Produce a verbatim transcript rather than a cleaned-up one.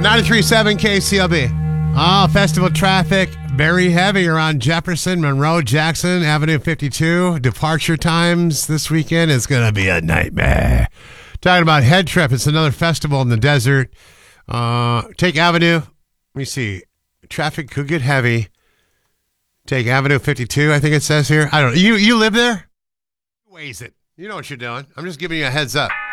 ninety-three point seven K C L B. Ah, festival traffic very heavy around Jefferson, Monroe, Jackson, Avenue fifty-two. Departure times this weekend is going to be a nightmare. Talking about Head Trip, it's another festival in the desert. Uh, take Avenue. Let me see. Traffic could get heavy. Take Avenue fifty-two, I think it says here. I don't know. You, you live there? Waze it. You know what you're doing. I'm just giving you a heads up.